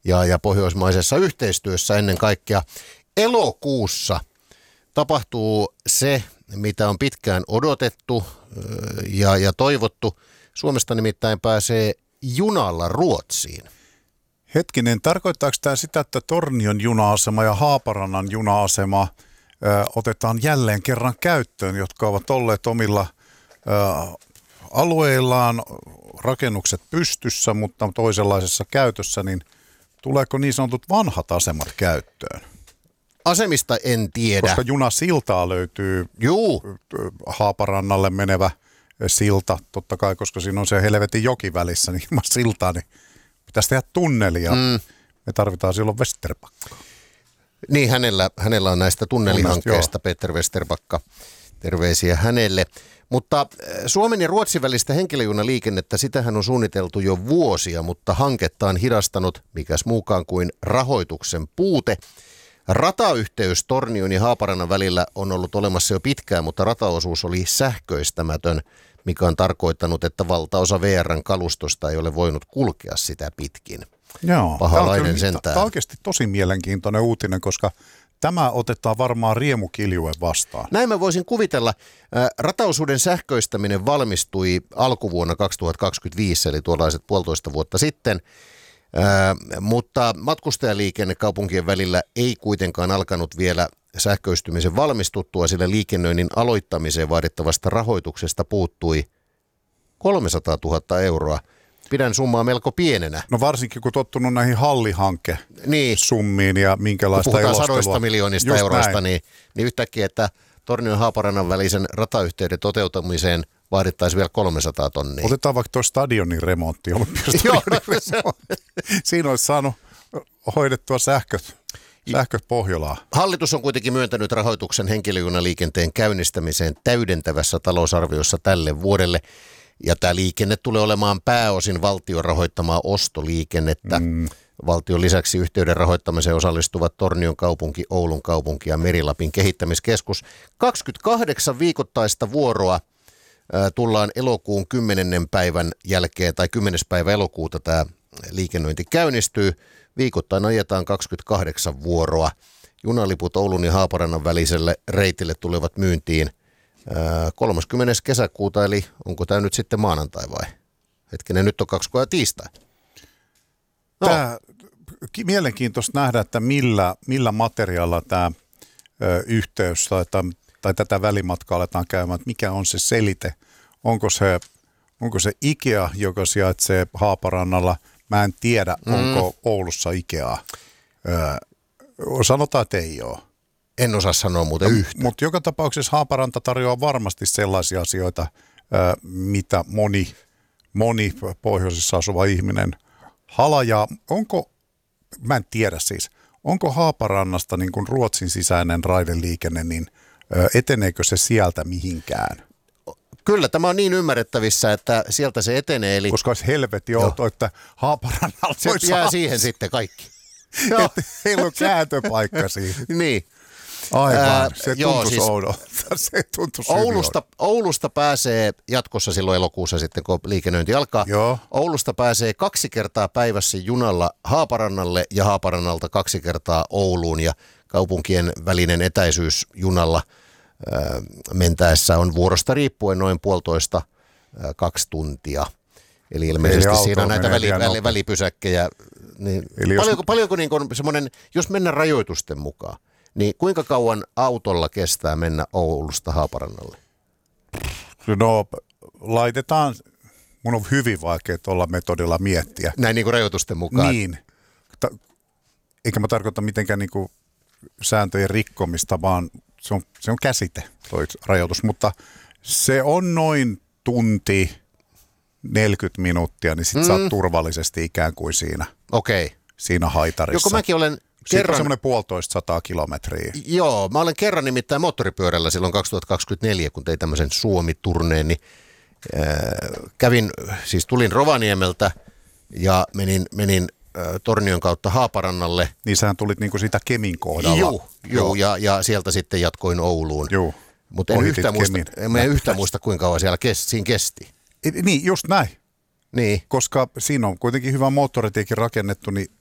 ja pohjoismaisessa yhteistyössä ennen kaikkea. Elokuussa tapahtuu se, mitä on pitkään odotettu ja toivottu. Suomesta nimittäin pääsee junalla Ruotsiin. Hetkinen, tarkoittaako tämä sitä, että Tornion juna-asema ja Haaparannan juna-asema otetaan jälleen kerran käyttöön, jotka ovat olleet omilla alueillaan, rakennukset pystyssä, mutta toisenlaisessa käytössä, niin tuleeko niin sanotut vanhat asemat käyttöön? Asemista en tiedä. Koska junasiltaa löytyy Haaparannalle menevä silta, totta kai, koska siinä on se helvetin joki välissä, niin ilman siltaa, niin pitäisi tehdä tunnelia. Me tarvitaan silloin Vesterbackaa. Niin, hänellä on näistä tunnelihankkeista, Peter Vesterbacka. Terveisiä hänelle. Mutta Suomen ja Ruotsin välistä henkilöjunaliikennettä, sitähän on suunniteltu jo vuosia, mutta hanketta on hidastanut mikäs muukaan kuin rahoituksen puute. Ratayhteys Tornion ja Haaparannan välillä on ollut olemassa jo pitkään, mutta rataosuus oli sähköistämätön, mikä on tarkoittanut, että valtaosa VR:n kalustosta ei ole voinut kulkea sitä pitkin. Joo, pahalainen sentään. Tämä on oikeasti tosi mielenkiintoinen uutinen, koska tämä otetaan varmaan riemukiljuen vastaan. Näin mä voisin kuvitella. Rataosuuden sähköistäminen valmistui alkuvuonna 2025, eli tuollaiset 1,5 vuotta sitten. Mutta matkustajaliikenne kaupunkien välillä ei kuitenkaan alkanut vielä sähköistymisen valmistuttua, sillä liikennöinnin aloittamiseen vaadittavasta rahoituksesta puuttui 300 000 euroa. Pidän summaa melko pienenä. No varsinkin kun tottunut näihin hallihanke-summiin ja minkälaista puhutaan elostelua. 100 miljoonista Just euroista, niin yhtäkkiä, että Tornion ja Haaparannan välisen ratayhteyden toteuttamiseen vaadittaisiin vielä 300 tonnia. Otetaan vaikka tuo stadionin remontti, Siinä olisi saanut hoidettua sähköt Pohjolaan. Hallitus on kuitenkin myöntänyt rahoituksen henkilöjunaliikenteen käynnistämiseen täydentävässä talousarviossa tälle vuodelle. Ja tämä liikenne tulee olemaan pääosin valtion rahoittamaa ostoliikennettä. Valtion lisäksi yhteyden rahoittamiseen osallistuvat Tornion kaupunki, Oulun kaupunki ja Meri-Lapin kehittämiskeskus. 28 viikoittaista vuoroa tullaan elokuun 10. päivän jälkeen, tai 10. päivä elokuuta tämä liikennöinti käynnistyy. Viikoittain ajetaan 28 vuoroa. Junaliput Oulun ja Haaparannan väliselle reitille tulevat myyntiin 30. kesäkuuta, eli onko tämä nyt sitten maanantai vai? Hetkinen, nyt on 2 tiistai. No. Tämä mielenkiintoista nähdä, että millä materiaalilla tämä yhteys tai tätä välimatkaa aletaan käymään, että mikä on se selite. Onko se Ikea, joka sijaitsee Haaparannalla? Mä en tiedä, onko Oulussa Ikeaa. Sanotaan, että ei ole. En osaa sanoa muuten yhtä. Mutta joka tapauksessa Haaparanta tarjoaa varmasti sellaisia asioita, mitä moni pohjoisessa asuva ihminen halajaa. Mä en tiedä siis, onko Haaparannasta niin kuin Ruotsin sisäinen raideliikenne, niin eteneekö se sieltä mihinkään? Kyllä, tämä on niin ymmärrettävissä, että sieltä se etenee. Eli koska olisi helvetin outo, että Haaparannalla se jää siihen sitten kaikki. Että heillä on kääntöpaikka siihen. Niin. Aivan, se tuntuisi oudolta. Oulusta pääsee jatkossa silloin elokuussa sitten, kun liikennöinti alkaa. Joo. Oulusta pääsee 2 kertaa päivässä junalla Haaparannalle ja Haaparannalta 2 kertaa Ouluun. Ja kaupunkien välinen etäisyys junalla mentäessä on vuorosta riippuen noin 1,5–2 tuntia. Eli ilmeisesti siinä on näitä välipysäkkejä. Niin paljonko niin kuin semmoinen, jos mennään rajoitusten mukaan, niin kuinka kauan autolla kestää mennä Oulusta Haaparannalle? No laitetaan, mun on hyvin vaikea tuolla metodilla miettiä. Näin niin kuin rajoitusten mukaan? Niin. Eikä mä tarkoita mitenkään niin kuin sääntöjen rikkomista, vaan se on käsite, toi rajoitus. Mutta se on noin tunti 40 minuuttia, niin sit sä oot turvallisesti ikään kuin siinä. Okei. Siinä haitarissa. Joko mäkin olen kerran. Semmoinen 150 kilometriä. Joo, mä olen kerran nimittäin moottoripyörällä silloin 2024, kun tein tämmöisen Suomi-turneen, niin tulin Rovaniemeltä ja menin Tornion kautta Haaparannalle. Niin sähän tulit niinku siitä Kemin kohdalla. Joo, ja sieltä sitten jatkoin Ouluun. Joo. Mutta en yhtään muista, kuinka kauan siinä kesti. Niin, just näin. Niin. Koska siinä on kuitenkin hyvä moottoritiekin rakennettu, niin